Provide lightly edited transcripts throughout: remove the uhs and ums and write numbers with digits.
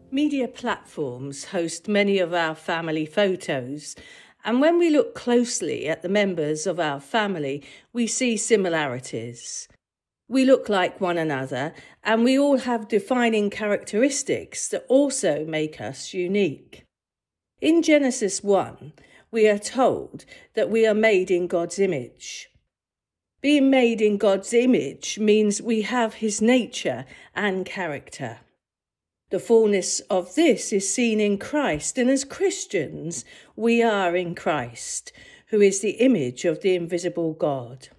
Media platforms host many of our family photos, and when we look closely at the members of our family, we see similarities. We look like one another, and we all have defining characteristics that also make us unique. In Genesis 1, we are told that we are made in God's image. Being made in God's image means we have his nature and character. The fullness of this is seen in Christ, and as Christians, we are in Christ, who is the image of the invisible God.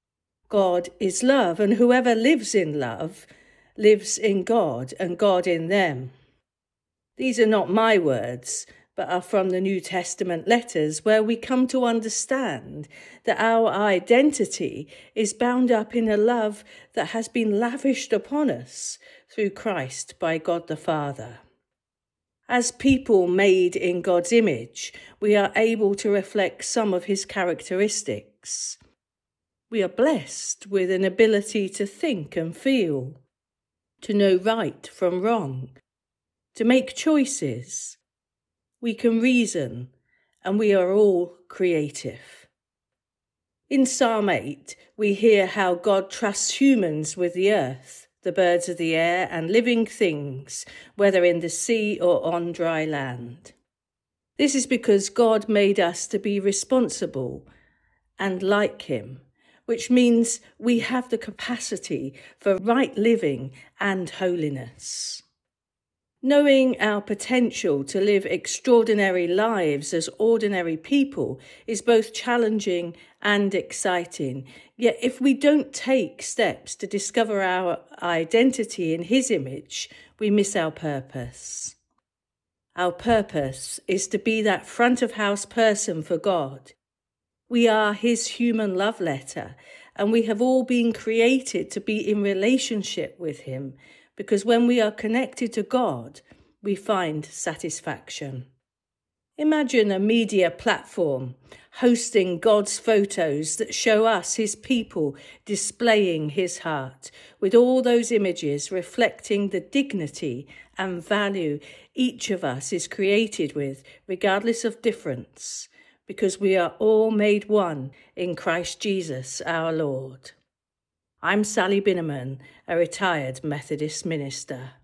God is love, and whoever lives in love lives in God and God in them. These are not my words, but are from the New Testament letters, where we come to understand that our identity is bound up in a love that has been lavished upon us through Christ by God the Father. As people made in God's image, we are able to reflect some of his characteristics. We are blessed with an ability to think and feel, to know right from wrong, to make choices. We can reason, and we are all creative. In Psalm 8, we hear how God trusts humans with the earth, the birds of the air, and living things, whether in the sea or on dry land. This is because God made us to be responsible and like him, which means we have the capacity for right living and holiness. Knowing our potential to live extraordinary lives as ordinary people is both challenging and exciting. Yet if we don't take steps to discover our identity in his image, we miss our purpose. Our purpose is to be that front of house person for God. We are his human love letter, and we have all been created to be in relationship with him, because when we are connected to God, we find satisfaction. Imagine a media platform hosting God's photos that show us his people displaying his heart, with all those images reflecting the dignity and value each of us is created with, regardless of difference, because we are all made one in Christ Jesus our Lord. I'm Sally Binneman, a retired Methodist minister.